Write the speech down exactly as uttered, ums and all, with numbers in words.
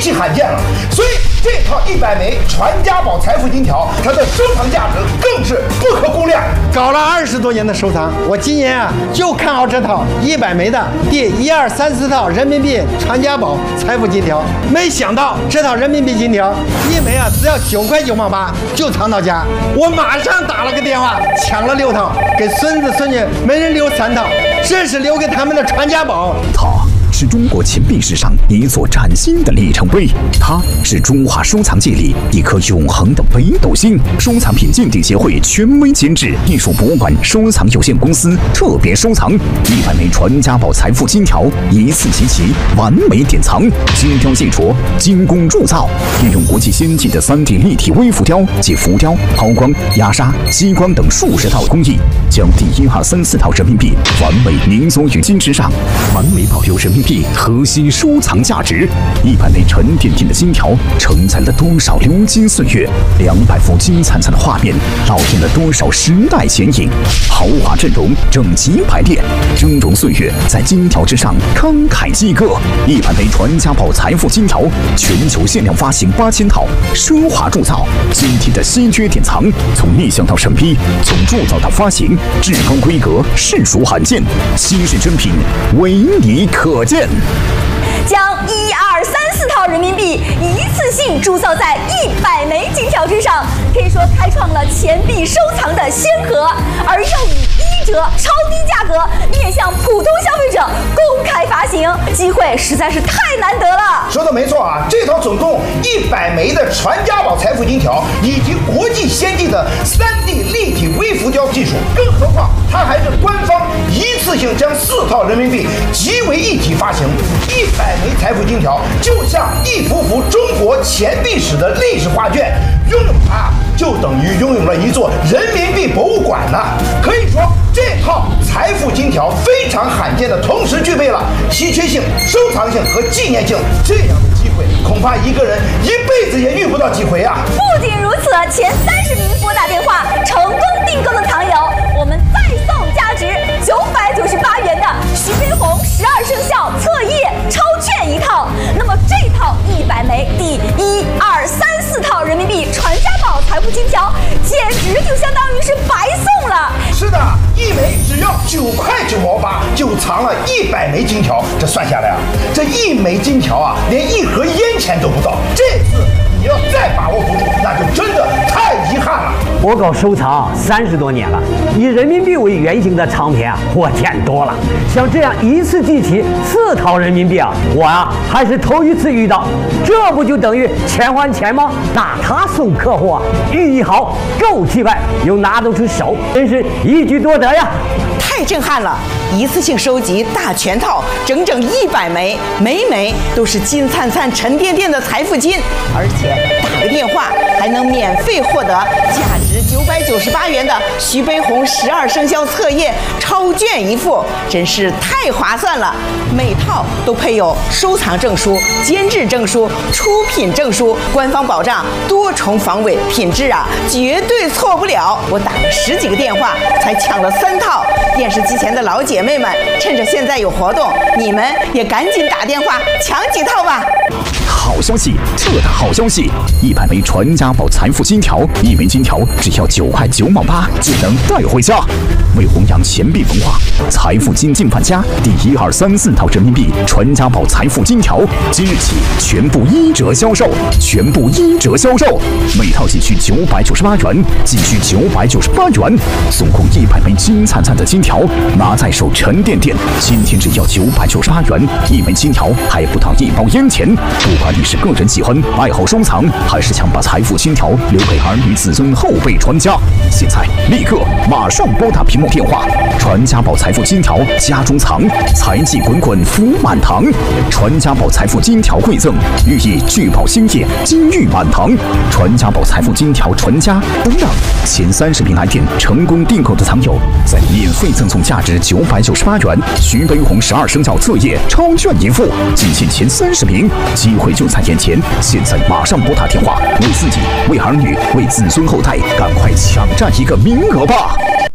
其罕见了。所以这套一百枚传家宝财富金条，它的收藏价值更是不可估量。 搞了二十多年的收藏，我今年啊就看好这套一百枚的第一二三四套人民币传家宝财富金条。没想到这套人民币金条一枚啊只要九块九毛八就藏到家，我马上打了个电话抢了六套，给孙子孙女每人留三套，这是留给他们的传家宝。 它是中国钱币史上一座崭新的里程碑，它是中华收藏界里一颗永恒的北斗星。收藏品鉴定协会权威监制，艺术博物馆收藏有限公司特别收藏一百枚传家宝财富金条，一次集齐，完美典藏。金雕细琢，精工铸造，运用国际先进的 三 D 立体微浮雕及浮雕、抛光、压砂、激光等数十套工艺，将第一二三四套人民币完美凝缩于金之上，完美保留人民币核心收藏价值。一百枚沉甸甸的金条承载了多少流金岁月，两百幅金灿灿的画面烙印了多少时代剪影。豪华阵容，整齐排列，峥嵘岁月在金条之上慷慨激歌。一百枚传家宝财富金条，全球限量发行八千套，奢华铸造，今天的稀缺典藏，从立项到审批，从铸造到发行，至高规格，实属罕见，稀世珍品，唯你可见。 将一二三四套人民币一次性铸造在一百枚金条之上，可以说开创了钱币收藏的先河，而又以一折超低价格面向普通消费者公开发行，机会实在是太难得了。 说的没错啊，这套总共一百枚的传家宝财富金条，以及国际先进的 三 D 立体微浮雕技术，更何况它还是官方一次性将四套人民币集为一体发行。一百枚财富金条就像一幅幅中国钱币史的历史画卷，拥有它就等于拥有了一座人民币博物馆呢。可以说，这套财富金条非常罕见的同时具备了稀缺性、收藏性和纪念性，这样的机会恐怕一个人一辈子也遇不到几回啊！ 不仅如此，前三十名拨打电话成功订购的藏友，我们再送价值九百九十八元的徐悲鸿十二生肖册页超券一套。那么这套一百枚第一二三四套人民币传家宝财富金条，简直就相当于是白送了。 是的，一枚只要九块九毛八，就藏了一百枚金条。这算下来啊，这一枚金条啊，连一盒烟钱都不到。这次你要再把握不住，那就真的太遗憾了。 我搞收藏三十多年了，以人民币为原型的藏品啊，我见多了。像这样一次集齐四套人民币啊，我啊还是头一次遇到。这不就等于钱还钱吗？那他送客户啊，寓意好，够气派，又拿得出手，真是一举多得呀！ 太震撼了！一次性收集大全套，整整一百枚，枚枚都是金灿灿、沉甸甸的财富金，而且打个电话还能免费获得价值九百九十八元的徐悲鸿十二生肖册页超卷一副，真是太划算了！每套都配有收藏证书、监制证书、出品证书，官方保障多重防伪，品质啊绝对错不了。我打了十几个电话才抢了三套。电视机前的老姐妹们，趁着现在有活动，你们也赶紧打电话抢几套吧！ 好消息，特大好消息！一百枚传家宝财富金条，一枚金条只要九块九毛八就能带回家。为弘扬钱币文化，财富金进范家第一二三四套人民币传家宝财富金条，今日起全部一折销售，全部一折销售，每套仅需九百九十八元，仅需九百九十八元，总共一百枚金灿灿的金条，拿在手沉甸甸。今天只要九百九十八元，一枚金条还不到一包烟钱。不管你是个人喜欢、爱好收藏，还是想把财富金条留给儿女子孙后辈传家，现在立刻马上拨打屏幕电话。传家宝财富金条家中藏，财气滚滚福满堂。传家宝财富金条馈赠，寓意聚宝兴业，金玉满堂。传家宝财富金条传家等等，前三十名来电成功订购的藏友，再免费赠送价值九百九十八元徐悲鸿十二生肖册页超卷一副，仅限前三十名，机会就在眼前，现在马上拨打电话，为自己、为儿女、为子孙后代，赶快抢占一个名额吧！